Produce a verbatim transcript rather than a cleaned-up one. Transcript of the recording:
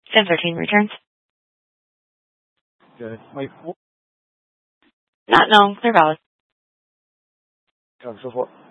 SIM thirteen returns. Good. Wait, Not known. Clear valid. go so forth.